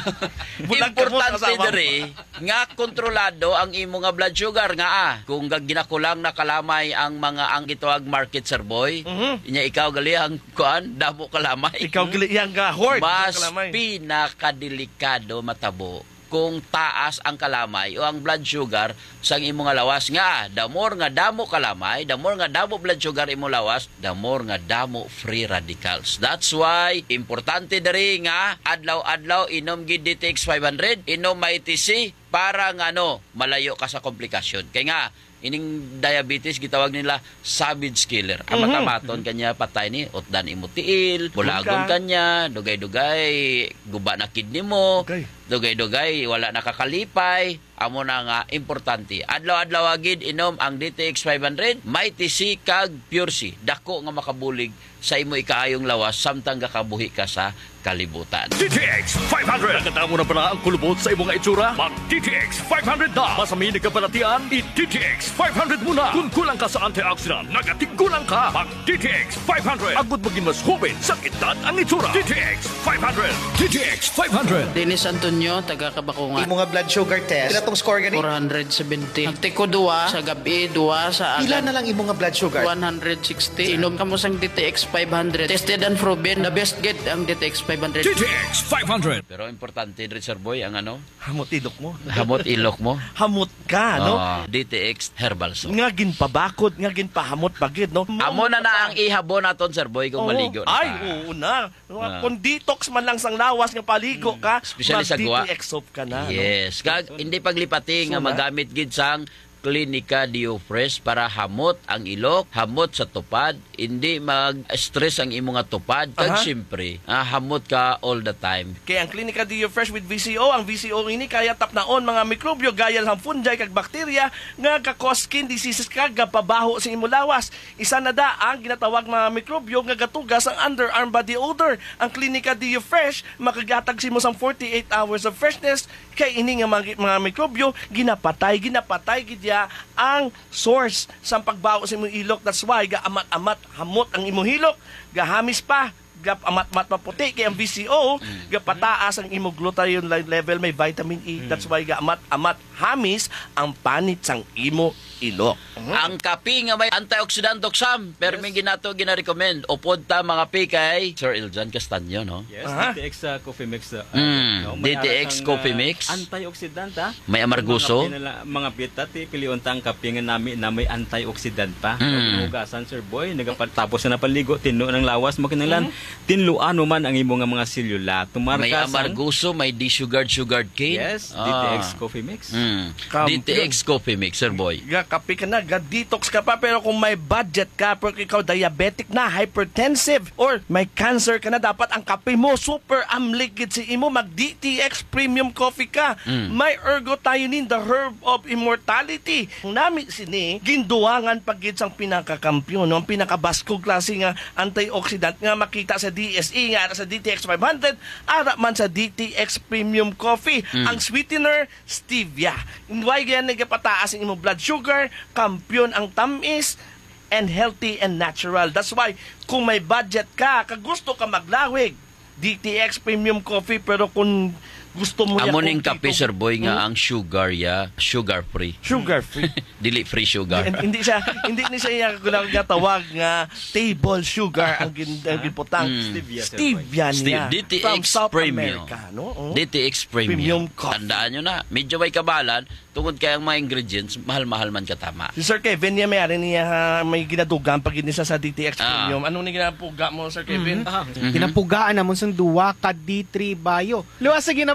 [SPEAKER 5] Bulag ka mo,
[SPEAKER 20] importante
[SPEAKER 5] kasama mo.
[SPEAKER 20] diri nga kontrolado ang imo nga blood sugar nga ah. Kung gag- ginakulang nakalamay ang mga ang gitawag market sir boy, inya ikaw gali ang kuan damo kalamay.
[SPEAKER 5] Ikaw gali yang ga hoard
[SPEAKER 20] Mas
[SPEAKER 5] kalamay.
[SPEAKER 20] pinakadelikado matabo kung taas ang kalamay o ang blood sugar sa imong nga lawas nga the more nga damo kalamay, the more nga damo blood sugar imong lawas, the more nga damo free radicals. That's why importante diri nga adlaw-adlaw inom gid D T X five hundred, inom may T C para nga ano malayo ka sa komplikasyon. Kay nga ining diabetes gitawag nila savage killer. Amat-amaton kanya patay ni utdan imo tiil, bulagon kanya, dugay-dugay guba na kidney mo, dugay-dugay wala nakakalipay. Amo na nga importante. Adlaw-adlaw agid inom ang D T X five hundred, may T C kag Pure C. Dako nga makabulig sa imo ikaayong lawas samtang gakabuhi ka sa kalibutan.
[SPEAKER 1] D T X five hundred. Nakatamo na pala ang kulubot sa imong itsura? Mag-D T X five hundred na. Masamin nagkabalatian, i-D T X five hundred muna. Kung kulang ka sa antioxidant, nagatigulang ka. Mag-D T X five hundred. Agud maging mas hubin sa kitan ang itsura. D T X five hundred. D T X five hundred.
[SPEAKER 10] Dennis Antonio, taga Kabakungan.
[SPEAKER 21] Imo nga blood sugar test. Pila tong score gani?
[SPEAKER 10] four seventy. Nagtiko duwa sa gabi, duwa sa agad.
[SPEAKER 21] Pila na lang imo nga blood sugar?
[SPEAKER 10] one sixty. Inom ka mo sang D T X five hundred. Tested and proven. The best get ang D T X five hundred.
[SPEAKER 1] D T X five hundred.
[SPEAKER 20] Pero importante rin sir boy ang ano?
[SPEAKER 5] Hamot ilok mo.
[SPEAKER 20] Hamot ilok mo.
[SPEAKER 5] Hamot ka, no?
[SPEAKER 20] Oh, D T X Herbal Soap.
[SPEAKER 5] Nga ginpabakod, nga ginpahamot bagid, no?
[SPEAKER 20] Amo na na ang ihabo naton sir boy kung
[SPEAKER 5] Oo.
[SPEAKER 20] maligo na
[SPEAKER 5] Ay,
[SPEAKER 20] ka.
[SPEAKER 5] oo na.
[SPEAKER 20] Ah.
[SPEAKER 5] Kung detox man lang sang lawas nga paligo ka,
[SPEAKER 20] Especially sa guwa.
[SPEAKER 5] mag-D T X soap ka na.
[SPEAKER 20] Yes, kag hindi paglipati nga
[SPEAKER 5] So, na?
[SPEAKER 20] magamit gid sang Clinica Dio Fresh para hamot ang ilok, hamot sa tupad, hindi mag-stress ang imo nga tupad, kag
[SPEAKER 5] Aha.
[SPEAKER 20] siyempre, ah, hamot ka all the time.
[SPEAKER 5] Kaya ang Clinica Dio Fresh with V C O, ang V C O ini kaya tapnaon mga mikrobyo gaya ng fungi kag bakterya nga ka-cause skin diseases kag pabaho sa imo lawas. Isa na da ang ginatawag mga mikrobyo nga gatugas ang underarm body odor. Ang Clinica Dio Fresh makagatag sa imo sang forty-eight hours of freshness kay ini nga mga, mga mikrobyo ginapatay ginapatay gid ya ang source sa pagbaho sa imong ilok. That's why ga amat-amat hamot ang imong hilok, gahamis pa gap amat-amat maputi kay ang V C O gapataas ang imong glutathione level, may vitamin E. That's why ga amat-amat hamis ang panit sang imo ilok.
[SPEAKER 20] Ang kape nga may antioxidant doksam, pero may ginato gina-recommend. Upod ta mga pi kay Sir Iljan Castaño, no?
[SPEAKER 8] Yes,
[SPEAKER 20] Aha.
[SPEAKER 8] D T X uh, Coffee Mix. Uh,
[SPEAKER 20] Mm,
[SPEAKER 8] no? May
[SPEAKER 20] D T X
[SPEAKER 8] aras ang,
[SPEAKER 20] Coffee
[SPEAKER 8] uh,
[SPEAKER 20] Mix.
[SPEAKER 8] Antioxidant, ha?
[SPEAKER 20] May amarguso.
[SPEAKER 8] Mga, pinala- mga pita, ti piliunta ang kape nga nami na may antioxidant pa.
[SPEAKER 20] Mm.
[SPEAKER 8] So, hugasan, sir boy, nagapatapos na napaligo, tinlo ng lawas, makinanglan, tinluan mo man ang imo nga mga selula. Tumarka
[SPEAKER 20] May
[SPEAKER 8] sang-
[SPEAKER 20] amarguso, may desugared sugared cane.
[SPEAKER 8] Yes,
[SPEAKER 20] Ah.
[SPEAKER 8] D T X Coffee Mix.
[SPEAKER 20] Mm.
[SPEAKER 5] Kam-
[SPEAKER 20] D T X Coffee Mix, Sir Boy.
[SPEAKER 5] Ga kape ka na, ga detox ka pa, pero kung may budget ka, pero ikaw diabetic na, hypertensive, or may cancer ka na, dapat ang kape mo super amligid si imo, mag D T X Premium Coffee ka.
[SPEAKER 20] Mm.
[SPEAKER 5] May ergothioneine, the herb of immortality. Nami sini, ginduwangan pagid sang pinakakampiyon, no? Ang pinakabaskog klase nga antioxidant nga makita sa D S E, nga sa D T X five hundred, ara man sa D T X Premium Coffee.
[SPEAKER 20] Mm.
[SPEAKER 5] Ang sweetener, stevia. Why ganyan nagpataas ang imong blood sugar, kampiyon ang tamis, and healthy and natural. That's why, kung may budget ka, kag gusto ka maglawig, D T X Premium Coffee, pero kung gusto mo
[SPEAKER 20] Amo
[SPEAKER 5] ya
[SPEAKER 20] ning
[SPEAKER 5] kung
[SPEAKER 20] kape,
[SPEAKER 5] dito-
[SPEAKER 20] Sir Boy,
[SPEAKER 5] Hmm?
[SPEAKER 20] nga ang sugar ya, sugar free.
[SPEAKER 5] Sugar free.
[SPEAKER 20] Dili free sugar.
[SPEAKER 5] And hindi siya hindi ni siya yung tawag nga table sugar ang gin ang giputang.
[SPEAKER 20] Mm.
[SPEAKER 5] Stevia. Stevia niya.
[SPEAKER 20] D T
[SPEAKER 5] From
[SPEAKER 20] X
[SPEAKER 5] South
[SPEAKER 20] Premium.
[SPEAKER 5] America, no? Oh.
[SPEAKER 20] D T X Premium.
[SPEAKER 5] Premium coffee.
[SPEAKER 20] Tandaan nyo na, medyo may kabalan, tungod kaya ang mga ingredients, mahal-mahal man katama.
[SPEAKER 5] Si Sir Kevin niya may ari niya ha, may ginadugan pag hindi sa D T X
[SPEAKER 20] Ah.
[SPEAKER 5] Premium. Ano ni ginapuga mo, Sir Kevin?
[SPEAKER 6] Pinapugaan namon sa duwa ka D three Bio. Luwa sa ginap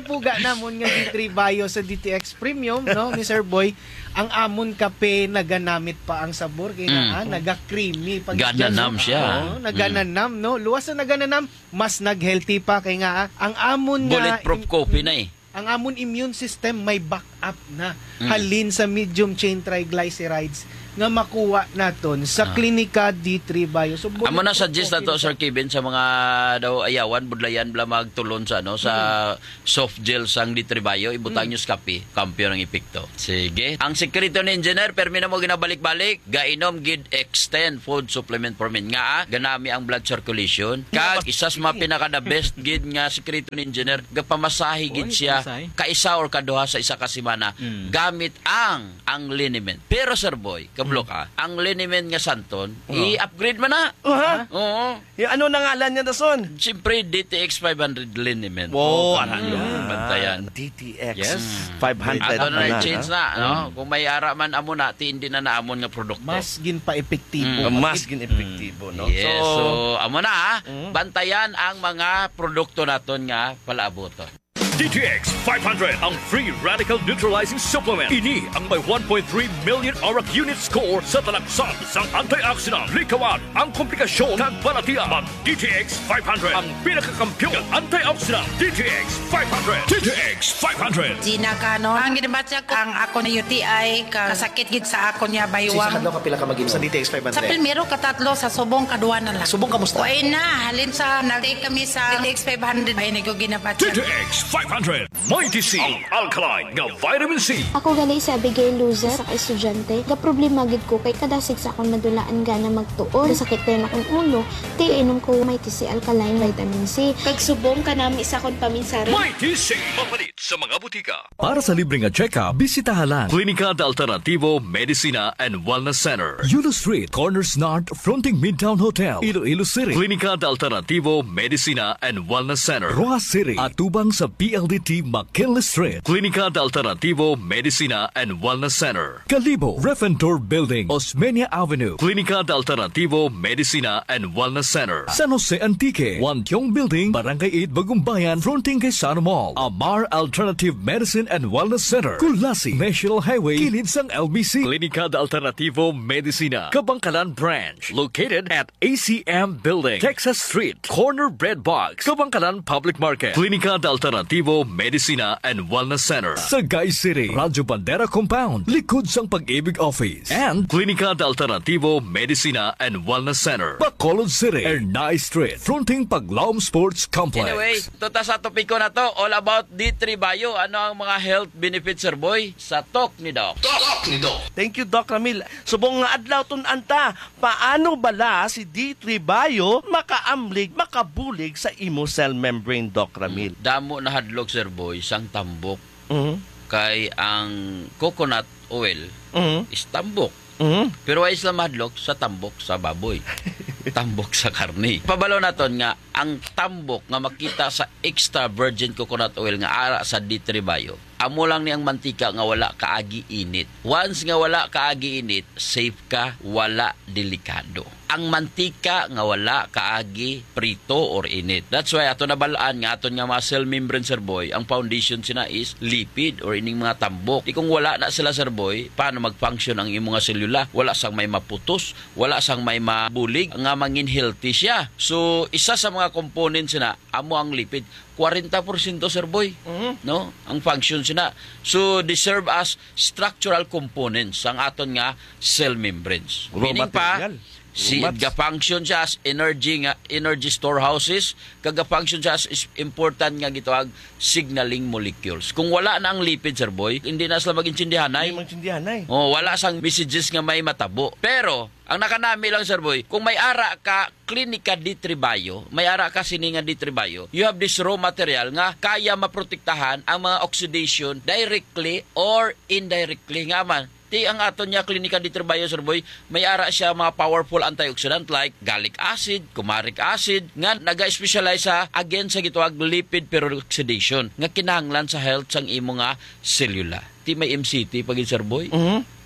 [SPEAKER 6] ipuga namon nga D three Bio sa D T X Premium, no, ni Sir Boy, ang amon kape naganamit pa ang sabor kay nga
[SPEAKER 20] Mm.
[SPEAKER 6] naga-creamy pag
[SPEAKER 20] Gananam siya.
[SPEAKER 6] Oh, nagananam, no. Luwas na nagananam, mas nag-healthy pa kay nga ang amon nga
[SPEAKER 20] Bulletproof coffee na eh.
[SPEAKER 6] ang amon immune system may backup na
[SPEAKER 20] Mm.
[SPEAKER 6] halin sa medium chain triglycerides nga makuha naton sa
[SPEAKER 20] Ah.
[SPEAKER 6] Klinika D three Bio. So,
[SPEAKER 20] Amo na suggest na to Sir Kevin sa mga daw ayawan budlayan bla magtulon sa ano sa soft gel sang D three Bio ibutang
[SPEAKER 6] Mm.
[SPEAKER 20] nyo sa kape kampiyon ang epekto. Sige. Ang sekreto ni engineer permi na mo ginabalik-balik gainom gid extend food supplement for men nga ah, ganami ang blood circulation kag isa sa mga pinaka the best gid nga sekreto ni engineer gapamasahe gid
[SPEAKER 8] Oy,
[SPEAKER 20] siya
[SPEAKER 8] pamasahe.
[SPEAKER 20] kaisa or kaduha sa isa ka semana
[SPEAKER 8] Mm.
[SPEAKER 20] gamit ang ang liniment. Pero Sir Boy, kablo ka, ang liniment nga santon
[SPEAKER 5] Oh.
[SPEAKER 20] i-upgrade man na.
[SPEAKER 5] Uh-huh.
[SPEAKER 20] Oo.
[SPEAKER 5] Yung ano na ngalan niya dason?
[SPEAKER 20] Siyempre, D T X five hundred liniment.
[SPEAKER 5] Wow,
[SPEAKER 20] ano
[SPEAKER 5] ano
[SPEAKER 20] yun? Bantayan.
[SPEAKER 5] D T X
[SPEAKER 20] Yes.
[SPEAKER 5] five hundred
[SPEAKER 20] Ato na
[SPEAKER 5] na,
[SPEAKER 20] change
[SPEAKER 5] ha?
[SPEAKER 20] na, no?
[SPEAKER 5] Mm.
[SPEAKER 20] Kung may ara man amo na, ti hindi na naamon nga produkto.
[SPEAKER 6] mas gin pa epektibo.
[SPEAKER 20] Mm.
[SPEAKER 5] Mas gin-epektibo, no?
[SPEAKER 20] Yes, so, amo na, ha?
[SPEAKER 5] Mm.
[SPEAKER 20] Bantayan ang mga produkto naton nga palaaboton.
[SPEAKER 1] D T X five hundred, ang free radical neutralizing supplement. Ini ang may one point three million auric unit score sa talaksan sa antioxidant. Likawan ang komplikasyon ng balatian. Mag D T X five hundred, ang pinakakampiyon ng antioxidant. D T X five hundred. D T X five hundred.
[SPEAKER 4] Gina Canon. Ang ginabatsa ko, ang ako na U T I, ka, kasakit gid sa ako niya baywang.
[SPEAKER 21] Sa kapila ka mag sa D T X five hundred?
[SPEAKER 4] Sa primero, katatlo, sa subong, kaduwa na lang.
[SPEAKER 21] Subong kamusta?
[SPEAKER 4] Uy na, halin sa, nag-take kami sa D T X five hundred. Ay, nag ginabatsa.
[SPEAKER 1] D T X five hundred. Mighty C, ang alkaline nga vitamin C.
[SPEAKER 12] Ako gali sa Abigail Loser sa estudyante. Ga problema gid ko kay kadasig sa akong nadulaan gana magtuon. Sakit rin akong ulo. Ti inom ko Mighty C alkaline vitamin C. Kag subong kanami sa akong paminsara.
[SPEAKER 1] Mighty C, mapalit sa mga butika.
[SPEAKER 13] Para sa libreng nga check-up, bisitahan lang
[SPEAKER 1] Klinika de Alternativo Medicina and Wellness Center.
[SPEAKER 13] Yulo Street, Corners North, fronting Midtown Hotel, Iloilo City.
[SPEAKER 1] Klinika de Alternativo Medicina and Wellness Center.
[SPEAKER 13] Rojas City, atubang sa P L D T McKinley Street.
[SPEAKER 1] Klinika de Alternativo Medicina and Wellness Center.
[SPEAKER 13] Kalibo, Refentor Building, Osmeña Avenue.
[SPEAKER 1] Klinika de Alternativo Medicina and Wellness Center.
[SPEAKER 13] San Jose Antique, Wantiong Building, Barangay eight, Bagumbayan, fronting kay Sano Mall. Amar Alternative Medicine and Wellness Center. Kulasi, National Highway, kilid sang L B C.
[SPEAKER 1] Klinika de Alternativo Medicina, Kabangkalan Branch, located at A C M Building, Texas Street, Corner Bread Box, Kabangkalan Public Market. Klinika de Alternativo Medicina and Wellness Center.
[SPEAKER 13] Sagay City, Radyo Bandera Compound, likod sang Pag-ibig Office. And
[SPEAKER 1] Klinika de Alternativo Medicina and Wellness Center.
[SPEAKER 13] Bacolod City, Ernay Street, fronting Paglaom Sports Complex.
[SPEAKER 20] Anyway, tuta sa topiko na to, all about D three Bio. Ano ang mga health benefits, Sir Boy? Sa talk ni Doc.
[SPEAKER 21] Talk ni Doc.
[SPEAKER 5] Thank you, Doc Ramil. Subong nga adlaw tun anta, paano bala si D three Bio makaamlig, makabulig sa imo cell membrane, Doc Ramil?
[SPEAKER 20] Damo na hadlok, Sir Boy, sang tambok.
[SPEAKER 5] Mhm.
[SPEAKER 20] Kay ang coconut oil
[SPEAKER 5] Mhm.
[SPEAKER 20] is tambok.
[SPEAKER 5] Mhm.
[SPEAKER 20] Pero ay isla madlok sa tambok sa baboy. Tambok sa karne. Pabalo naton nga ang tambok nga makita sa extra virgin coconut oil nga ara sa D three Bio. Amo lang ni ang mantika nga wala kaagi init. Once nga wala kaagi init, safe ka, wala delikado. Ang mantika nga wala kaagi prito or init. That's why ato nabalaan nga aton nga mga cell membrane, Sir Boy, ang foundation sina is lipid or ining mga tambok. Di kung wala na sila, Sir Boy, paano mag-function ang imong mga selula? Wala sang may maputos, wala sang may mabulig, nga mangin healthy siya. So isa sa mga components na amo ang lipid. forty percent, Sir Boy,
[SPEAKER 5] Mhm.
[SPEAKER 20] no? Ang function sina. So they serve as structural components ang aton nga cell membranes.
[SPEAKER 5] Raw
[SPEAKER 20] Meaning pa,
[SPEAKER 5] material.
[SPEAKER 20] si
[SPEAKER 5] Raw mats.
[SPEAKER 20] ga-function siya as energy nga energy storehouses, kaga-function siya as is important nga gitawag signaling molecules. Kung wala na ang lipid, Sir Boy, hindi na sila mag-intindihanay.
[SPEAKER 5] Hindi mag-intindihanay.
[SPEAKER 20] Oh, wala sang messages nga may matabo. Pero ang nakanami lang, Sir Boy, kung may ara ka Klinika D three Bio, may ara ka sininga D three Bio, you have this raw material nga kaya maprotektahan ang mga oxidation directly or indirectly nga man. Ti ang aton niya Klinika D three Bio, Sir Boy, may ara siya mga powerful antioxidant like gallic acid, kumaric acid, nga naga-specialize sa again sa gitawag lipid peroxidation nga kinahanglan sa health sang imo nga selula. Ti may M C T pagin, Sir Boy.
[SPEAKER 5] Mhm.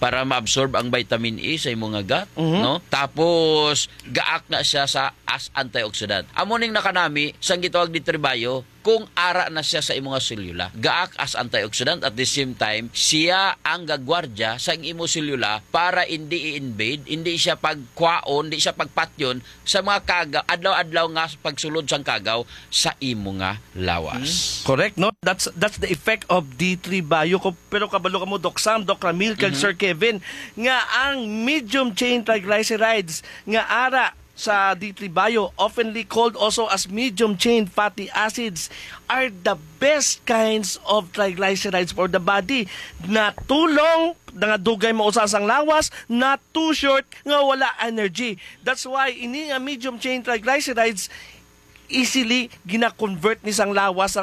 [SPEAKER 20] para ma-absorb ang vitamin E sa imong nga gut,
[SPEAKER 5] Mhm.
[SPEAKER 20] no? Tapos gaak na siya sa as antioxidant. Amo ning nakanami sang gitawag ni Tribayo kung ara na siya sa imong selula. Gaak as antioxidant at the same time siya ang gagwardya sa imong selula para hindi i-invade, hindi siya pagkwaon, hindi siya pagpatyon sa mga kagaw, adlaw-adlaw nga pagsulod sang kagaw sa imo nga lawas.
[SPEAKER 5] Correct, no? That's that's the effect of D three Bio. Ko- Pero kabalo ka mo, Doc Sam, Doc Ramil, kag
[SPEAKER 20] Mhm.
[SPEAKER 5] Sir Kevin, nga ang medium chain triglycerides nga ara sa D three Bio, oftenly called also as medium chain fatty acids, are the best kinds of triglycerides for the body. Na tulong nga dugay mo usas ang lawas, not too short nga wala energy. That's why ini nga medium chain triglycerides easily gina-convert ni sang lawas